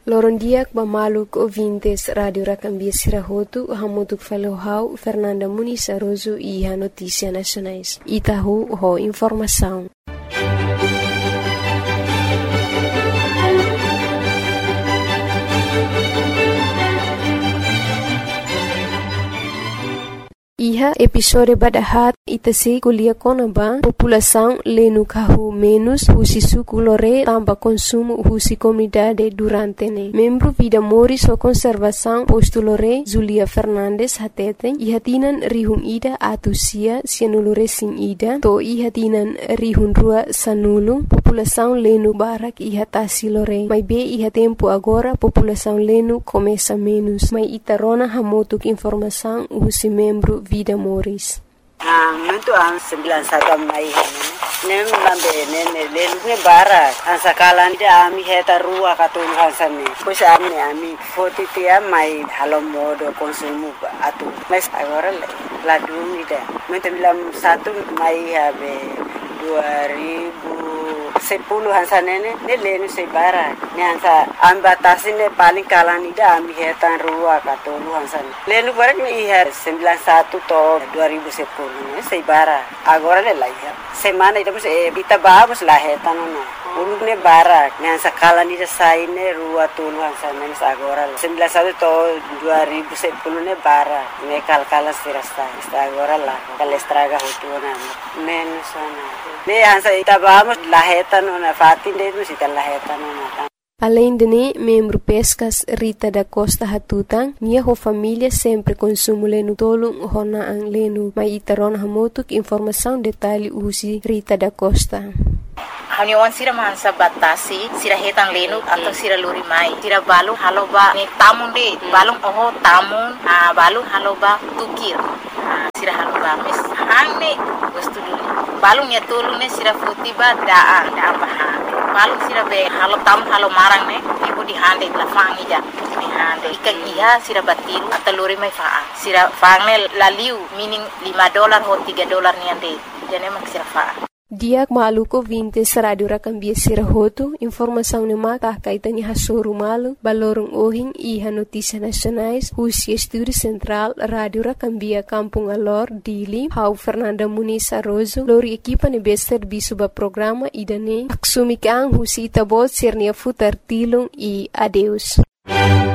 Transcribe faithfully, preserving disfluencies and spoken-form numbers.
Loron diak ba maluk ouvintes Radio Rakambia Sirahotu, hamutuk falohau Fernanda Muniz Aroso e a Notícia Nacionais. Itahu ho informação. Iha episode badahat itase kuliah konaba população lenu kahu menos husi suku lore tamba consumo husi comunidade durante ne. Membro vida moris o conservação posto lore Zulia Fernandes hateten iha tinan rihun ida atusia sianulore sin ida to iha tinan rihun rua sanulung população lenu barak iha tasi lore. Mai be iha tempo agora população lenu começa menos. Mai itarona hamotuk informação husi membro vida moris. Ah, muito an sembilan satu mai hane. Nem lambe nene lelu ne bara. An sakalan dia ami heta rua katun hansane. Pois ami ami forty tia mai halo modo konsumu atu. Mas agora la dum ida. Muito bilam satu mai habe dua ribu sepuluh hansanene ne lenu sebara ne hansa ambatasi ne paling kalan ida ami hetan rua katolu hansan lenu barak ne ihar sembilan satu to dua ribu sepuluh ne sebara agora le laiha semana ida mus e bita babus la hetan no uluk ne bara ne hansa kalan ida sai ne rua tolu hansan ne agora sembilan satu to dua ribu sepuluh ne bara ne kal kalas tirasta agora la kalestraga hutuna menos sana ne hansa ita babus la hetan na fatin de no sita la hetan na. Além de ne, membro pescas Rita da Costa Hatutang, nia ho família sempre consumo lenu tolong hona ang lenu. Mai itaron hamotuk informação detalhe usi Rita da Costa. Haniwan sira mahansa batasi, sira hetang lenu atau sira luri mai. Sira balung haloba ni tamun de, balung oho tamun, ah balung haloba tukir. Sira haloba mes hangne gustu dulu. Balung ya tolu ne sira futiba daa daa bahan. Balung sira be halo tamun halo marang ne, ibu di hande la fangi ja. Ni hande ikan iha sira batiru atau luri mai faa. Sira fangne laliu meaning lima dolar ho tiga dolar ni ande. Jane mak sira faa. Diak maluko vintes Radio Rakambia Sirahotu, informação ne maka kaitani hasuru malu, balorong ohing iha Notícia Nacionais, husi estúdio central Radio Rakambia Kampung Alor, Dili, hau Fernanda Muniz Aroso, lori equipa ne bester bisuba programa idane, aksumik ang husi itabot sirnia futar tilong e adeus.